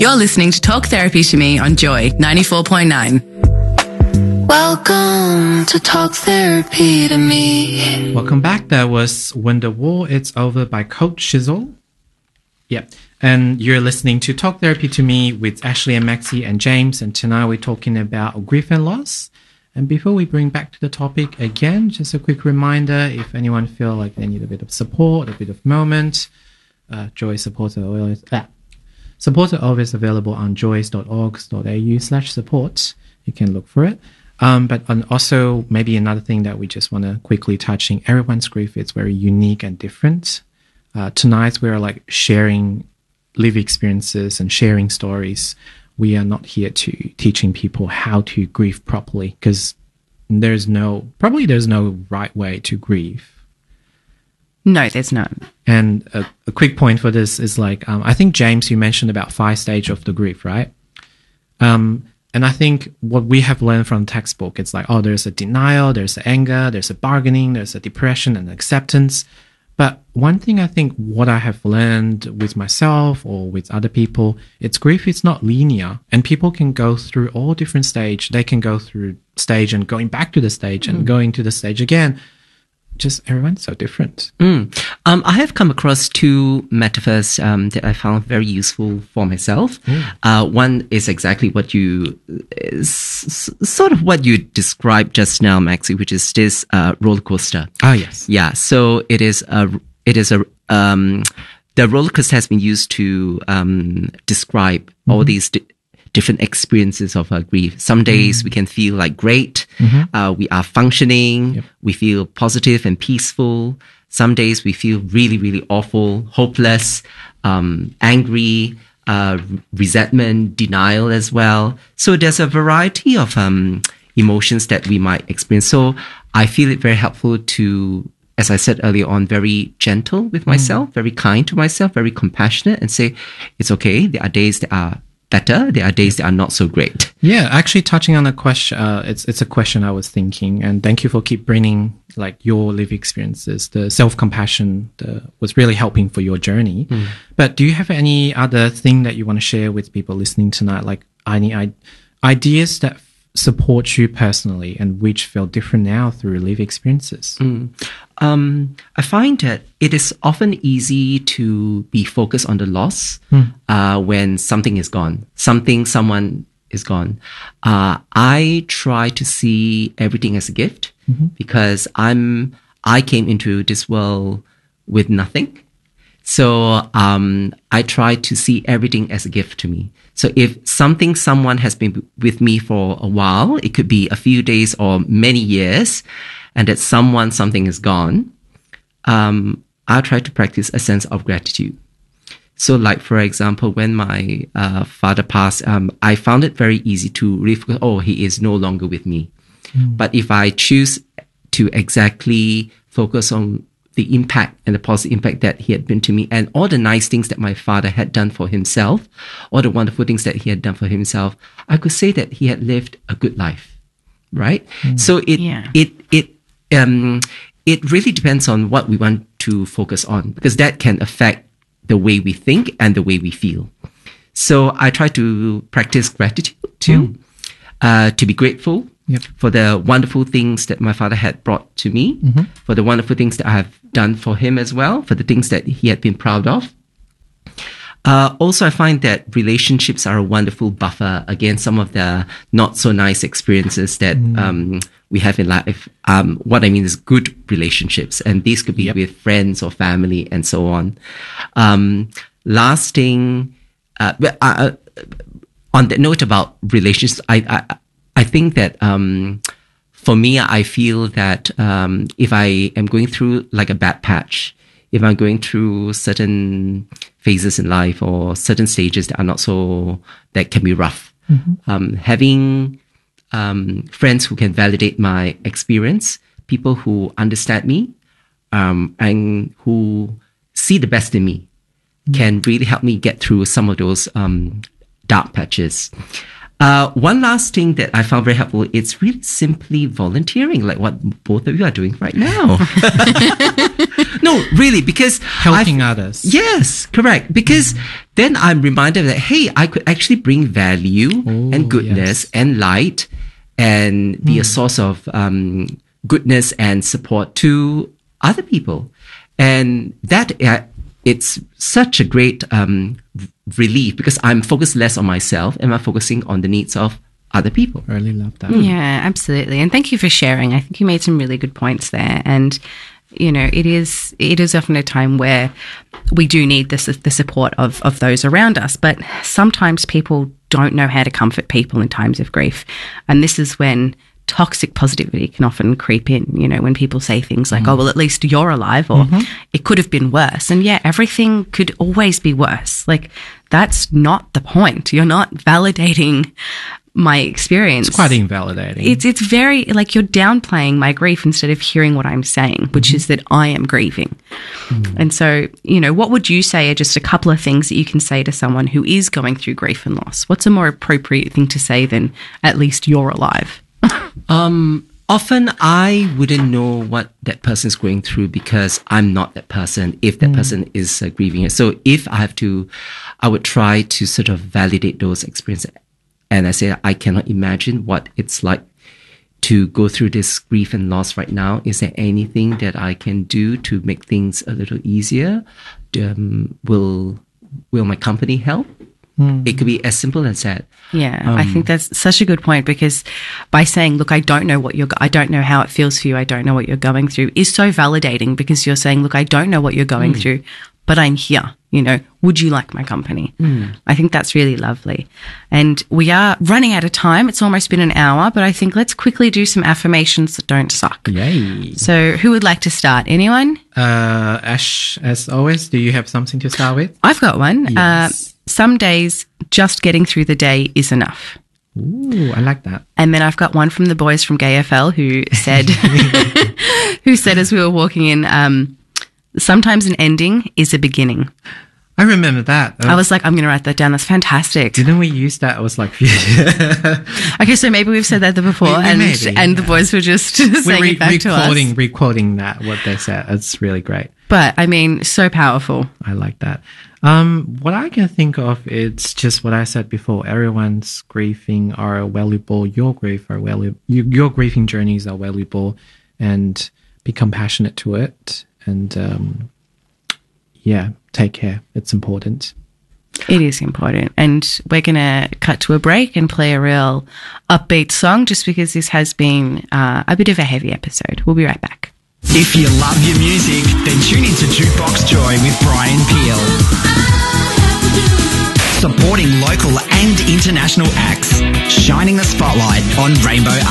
You're listening to Talk Therapy to Me on Joy 94.9. Welcome to Talk Therapy to Me. Welcome back. That was When the War Is Over by Coach Shizzle. Yep. And you're listening to Talk Therapy to Me with Ashley and Maxie and James. And tonight we're talking about grief and loss. And before we bring back to the topic again, just a quick reminder, if anyone feel like they need a bit of support, a bit of moment, Joy Supporter always available on joyce.org.au/support. You can look for it. But also maybe another thing that we just want to quickly touching, everyone's grief is very unique and different. Tonight we're like sharing live experiences and sharing stories. We are not here to teaching people how to grieve properly, because there's no right way to grieve. No, there's not. And a quick point for this is like, I think, James, you mentioned about 5 stages of the grief, right? And I think what we have learned from the textbook, it's like, there's a denial, there's a anger, there's a bargaining, there's a depression and acceptance. But one thing I think what I have learned with myself or with other people, it's grief is not linear, and people can go through all different stages. They can go through stage and going back to the stage and going to the stage again. Just everyone's so different. I have come across 2 metaphors that I found very useful for myself. One is exactly what you sort of what you described just now, Maxie, which is this roller coaster. Oh yes, yeah. So the roller coaster has been used to describe all these different experiences of grief. Some days we can feel like great. We are functioning. Yep. We feel positive and peaceful. Some days we feel really, really awful, hopeless, angry, resentment, denial as well. So there's a variety of emotions that we might experience. So I feel it very helpful to, as I said earlier on, very gentle with myself, very kind to myself, very compassionate, and say, it's okay. There are days that are better. There are days that are not so great. Yeah, actually touching on a question, it's a question I was thinking, and thank you for keep bringing like your life experiences. The self-compassion was really helping for your journey. But do you have any other thing that you want to share with people listening tonight? Like any ideas that support you personally and which feel different now through life experiences? I find that it is often easy to be focused on the loss when something is gone, someone is gone. I try to see everything as a gift because I came into this world with nothing. So I try to see everything as a gift to me. So if someone has been with me for a while, it could be a few days or many years, and that something is gone, I try to practice a sense of gratitude. So like, for example, when my father passed, I found it very easy to really focus, he is no longer with me. But if I choose to exactly focus on the impact and the positive impact that he had been to me and all the nice things that my father had done for himself, all the wonderful things that he had done for himself, I could say that he had lived a good life, right? So it really depends on what we want to focus on, because that can affect the way we think and the way we feel. So I try to practice gratitude too, to be grateful for the wonderful things that my father had brought to me, for the wonderful things that I have done for him as well, for the things that he had been proud of. Also, I find that relationships are a wonderful buffer against some of the not so nice experiences that we have in life. What I mean is good relationships, and these could be with friends or family and so on. Last thing, on the note about relationships, I think that for me, I feel that if I am going through like a bad patch, if I'm going through certain phases in life or certain stages that are that can be rough, having friends who can validate my experience, people who understand me, and who see the best in me, can really help me get through some of those dark patches. One last thing that I found very helpful, it's really simply volunteering, like what both of you are doing right now. No, really, because Helping others. Yes, correct. Because then I'm reminded that, hey, I could actually bring value and goodness and light and be a source of goodness and support to other people. And that it's such a great relief because I'm focused less on myself and I'm focusing on the needs of other people. I really love that. Yeah, absolutely. And thank you for sharing. I think you made some really good points there. And, you know, it is often a time where we do need the support of those around us. But sometimes people don't know how to comfort people in times of grief. And this is when toxic positivity can often creep in, you know, when people say things like, oh, well, at least you're alive, or it could have been worse. And yeah, everything could always be worse. Like, that's not the point. You're not validating my experience. It's quite invalidating. It's very, like, you're downplaying my grief instead of hearing what I'm saying, which is that I am grieving. And so, you know, what would you say are just a couple of things that you can say to someone who is going through grief and loss? What's a more appropriate thing to say than, at least you're alive? Often I wouldn't know what that person is going through because I'm not that person if that person is grieving it. So if I have to, I would try to sort of validate those experiences. And I say, I cannot imagine what it's like to go through this grief and loss right now. Is there anything that I can do to make things a little easier? Will my company help? It could be as simple as that. Yeah, I think that's such a good point, because by saying, look, I don't know how it feels for you, I don't know what you're going through, is so validating, because you're saying, look, I don't know what you're going through, but I'm here. You know, would you like my company? I think that's really lovely. And we are running out of time. It's almost been an hour, but I think let's quickly do some affirmations that don't suck. Yay. So who would like to start? Anyone? Ash, as always, do you have something to start with? I've got one. Yes. Some days just getting through the day is enough. Ooh, I like that. And then I've got one from the boys from GayFL who said as we were walking in, sometimes an ending is a beginning. I remember that. I was like, I'm going to write that down. That's fantastic. Didn't we use that? It was like, okay, so maybe we've said that before, and the boys were just saying it back to us. Requoting that, what they said. It's really great. But, I mean, so powerful. I like that. What I can think of, it's just what I said before. Everyone's grieving are valuable. Your grief are valuable. Your grieving journeys are valuable, and be compassionate to it. And take care. It's important. It is important. And we're going to cut to a break and play a real upbeat song, just because this has been a bit of a heavy episode. We'll be right back. If you love your music, then tune into Jukebox Joy with Brian Peel. Supporting local and international acts, shining the spotlight on Rainbow